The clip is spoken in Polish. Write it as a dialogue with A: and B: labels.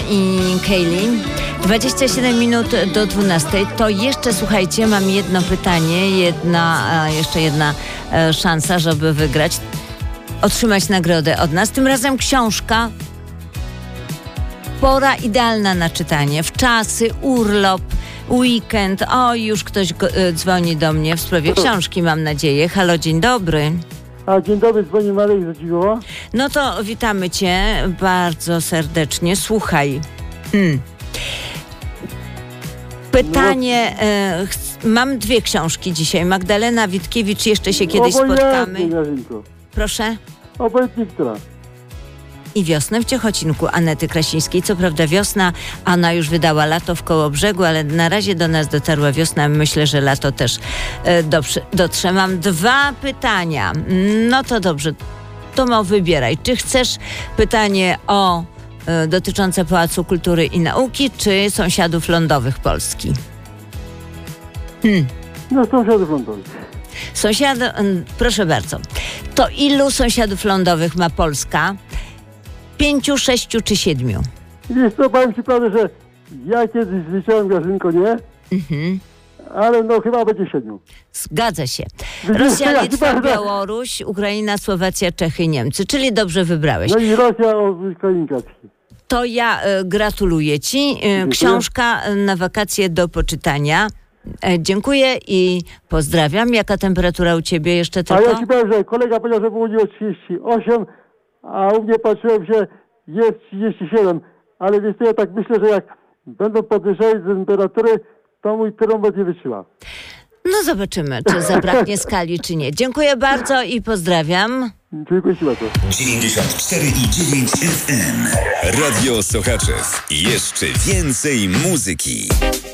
A: i Kaylee. 27 minut do 12. To jeszcze, słuchajcie, mam jedno pytanie, jeszcze jedna szansa, żeby wygrać, otrzymać nagrodę od nas. Tym razem książka. Pora idealna na czytanie. Wczasy, urlop, weekend. O, już ktoś dzwoni do mnie w sprawie książki, mam nadzieję. Halo, dzień dobry.
B: Dzień dobry, dzwoni Marek z Dziwowa.
A: No to witamy cię bardzo serdecznie. Słuchaj. Pytanie, mam dwie książki dzisiaj. Magdalena Witkiewicz, jeszcze się kiedyś spotkamy. Proszę?
B: Obojętnie, która.
A: I Wiosnę w Ciechocinku Anety Krasińskiej. Co prawda Wiosna, ona już wydała Lato w Kołobrzegu, ale na razie do nas dotarła Wiosna. Myślę, że Lato też dotrze. Mam dwa pytania. No to dobrze, to wybieraj. Czy chcesz pytanie dotyczące Pałacu Kultury i Nauki, czy sąsiadów lądowych Polski?
B: No, sąsiadów lądowych.
A: Proszę bardzo. To ilu sąsiadów lądowych ma Polska? 5, 6 czy 7?
B: Wiesz co, powiem ci prawdę, że ja kiedyś zliczyłem, Grażynko, nie? Ale no chyba będzie 7.
A: Zgadza się. Rosja, Litwa, Białoruś, Ukraina, Słowacja, Czechy, Niemcy. Czyli dobrze wybrałeś.
B: No i Rosja, Ukrainka.
A: To ja gratuluję ci. Książka na wakacje do poczytania. Dziękuję i pozdrawiam. Jaka temperatura u ciebie jeszcze tylko?
B: A ja ci powiem, że kolega powiedział, że było 38, a u mnie patrzyłem się, jest 37. Ale wiesz co, ja tak myślę, że jak będą podwyższać temperatury, to mój termometr nie wytrzyma.
A: No zobaczymy, czy zabraknie skali, czy nie. Dziękuję bardzo i pozdrawiam.
B: Dziękuję ci bardzo.
C: 94,9 FM. Radio Sochaczew. Jeszcze więcej muzyki.